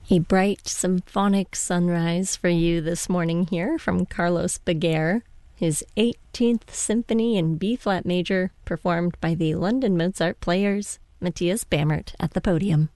A bright symphonic sunrise for you this morning here from Carlos Baguer, his 18th Symphony in B-flat major, performed by the London Mozart Players. Matthias Bammert at the podium.